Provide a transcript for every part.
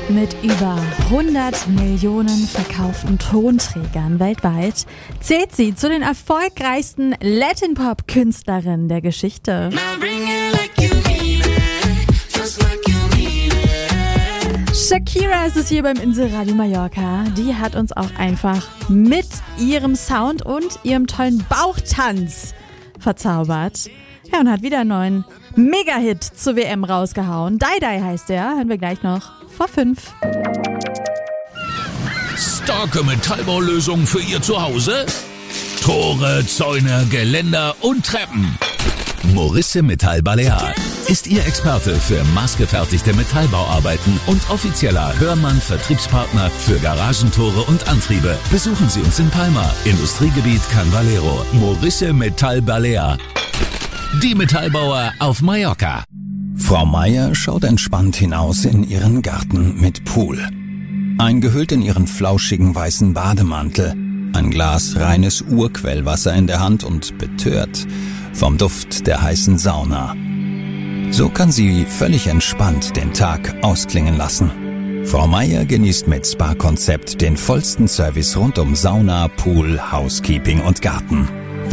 Mit über 100 Millionen verkauften Tonträgern weltweit zählt sie zu den erfolgreichsten Latin-Pop-Künstlerinnen der Geschichte. Shakira ist es hier beim Inselradio Mallorca. Die hat uns auch einfach mit ihrem Sound und ihrem tollen Bauchtanz verzaubert. Ja, und hat wieder einen neuen Mega-Hit zur WM rausgehauen. Die Die heißt der, hören wir gleich noch vor 5. Starke Metallbaulösungen für Ihr Zuhause? Tore, Zäune, Geländer und Treppen. Morisse Metall Balear ist Ihr Experte für maßgefertigte Metallbauarbeiten und offizieller Hörmann-Vertriebspartner für Garagentore und Antriebe. Besuchen Sie uns in Palma, Industriegebiet Can Valero. Morisse Metall Balear. Die Metallbauer auf Mallorca. Frau Meier schaut entspannt hinaus in ihren Garten mit Pool. Eingehüllt in ihren flauschigen weißen Bademantel, ein Glas reines Urquellwasser in der Hand und betört vom Duft der heißen Sauna. So kann sie völlig entspannt den Tag ausklingen lassen. Frau Meier genießt mit Spa-Konzept den vollsten Service rund um Sauna, Pool, Housekeeping und Garten.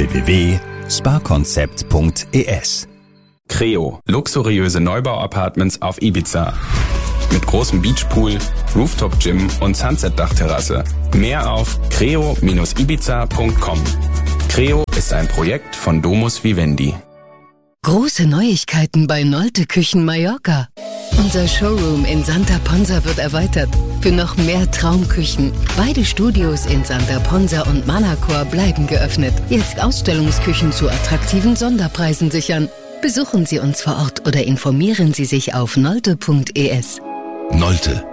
www.spakonzept.es. Creo, luxuriöse Neubau-Apartments auf Ibiza. Mit großem Beachpool, Rooftop-Gym und Sunset-Dachterrasse. Mehr auf creo-ibiza.com. Creo ist ein Projekt von Domus Vivendi. Große Neuigkeiten bei Nolte Küchen Mallorca. Unser Showroom in Santa Ponsa wird erweitert für noch mehr Traumküchen. Beide Studios in Santa Ponsa und Manacor bleiben geöffnet. Jetzt Ausstellungsküchen zu attraktiven Sonderpreisen sichern. Besuchen Sie uns vor Ort oder informieren Sie sich auf nolte.es. Nolte.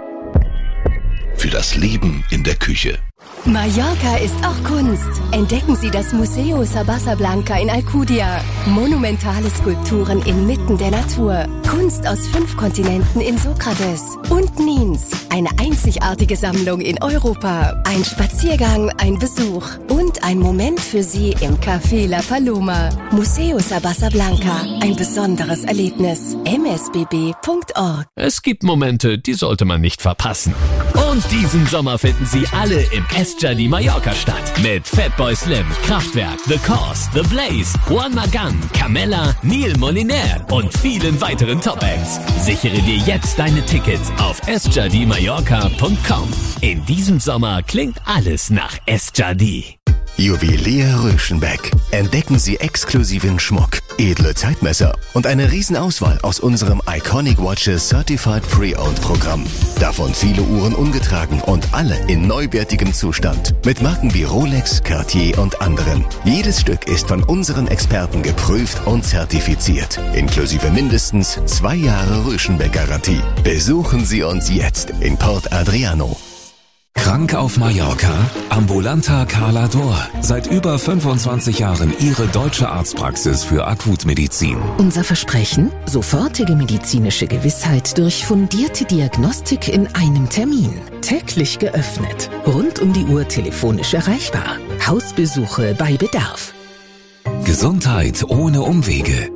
Für das Leben in der Küche. Mallorca ist auch Kunst. Entdecken Sie das Museo Sabasa Blanca in Alcudia. Monumentale Skulpturen inmitten der Natur. Kunst aus 5 Kontinenten in Sokrates und Niens. Eine einzigartige Sammlung in Europa. Ein Spaziergang, ein Besuch und ein Moment für Sie im Café La Paloma. Museo Sabasa Blanca. Ein besonderes Erlebnis. msbb.org. Es gibt Momente, die sollte man nicht verpassen. Und diesen Sommer finden Sie alle im Esjardí Mallorca statt. Mit Fatboy Slim, Kraftwerk, The Cause, The Blaze, Juan Magán, Camella, Neil Moliner und vielen weiteren Top-Acts. Sichere dir jetzt deine Tickets auf esjardimallorca.com. In diesem Sommer klingt alles nach Esjardí. Juwelier Röschenbeck. Entdecken Sie exklusiven Schmuck, edle Zeitmesser und eine Riesenauswahl aus unserem Iconic Watches Certified Pre-Owned Programm. Davon viele Uhren ungetragen und alle in neuwertigem Zustand. Mit Marken wie Rolex, Cartier und anderen. Jedes Stück ist von unseren Experten geprüft und zertifiziert. Inklusive mindestens 2 Jahre Röschenbeck-Garantie. Besuchen Sie uns jetzt in Port Adriano. Krank auf Mallorca? Ambulanta Carla D'Or. Seit über 25 Jahren Ihre deutsche Arztpraxis für Akutmedizin. Unser Versprechen? Sofortige medizinische Gewissheit durch fundierte Diagnostik in einem Termin. Täglich geöffnet. Rund um die Uhr telefonisch erreichbar. Hausbesuche bei Bedarf. Gesundheit ohne Umwege.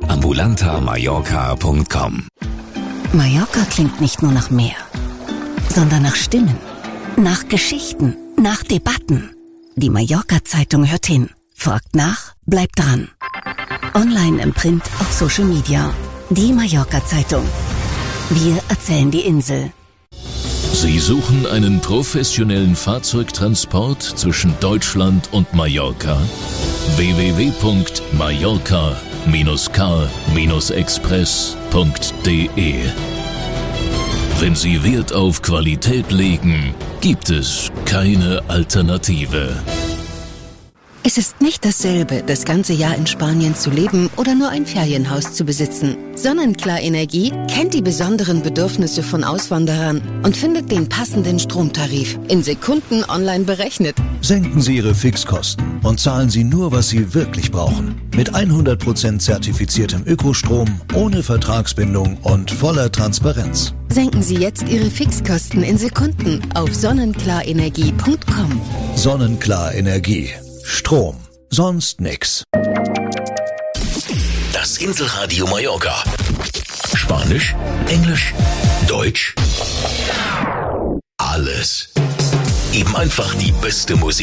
ambulantamallorca.com. Mallorca klingt nicht nur nach Meer, sondern nach Stimmen. Nach Geschichten, nach Debatten. Die Mallorca-Zeitung hört hin, fragt nach, bleibt dran. Online, im Print, auf Social Media. Die Mallorca-Zeitung. Wir erzählen die Insel. Sie suchen einen professionellen Fahrzeugtransport zwischen Deutschland und Mallorca? www.mallorca-car-express.de. Wenn Sie Wert auf Qualität legen, gibt es keine Alternative. Es ist nicht dasselbe, das ganze Jahr in Spanien zu leben oder nur ein Ferienhaus zu besitzen. Sonnenklar Energie kennt die besonderen Bedürfnisse von Auswanderern und findet den passenden Stromtarif in Sekunden online berechnet. Senken Sie Ihre Fixkosten und zahlen Sie nur, was Sie wirklich brauchen. Mit 100% zertifiziertem Ökostrom, ohne Vertragsbindung und voller Transparenz. Senken Sie jetzt Ihre Fixkosten in Sekunden auf sonnenklarenergie.com. Sonnenklar Energie. Strom. Sonst nix. Das Inselradio Mallorca. Spanisch, Englisch, Deutsch. Besonderes. Eben einfach die beste Musik.